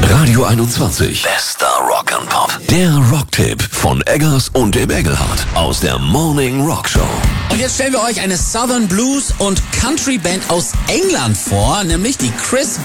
Radio 21. Bester Rock and Pop. Der Rocktipp von Eggers und dem Engelhardt aus der Morning Rock Show. Und jetzt stellen wir euch eine Southern Blues und Country Band aus England vor, nämlich die Chris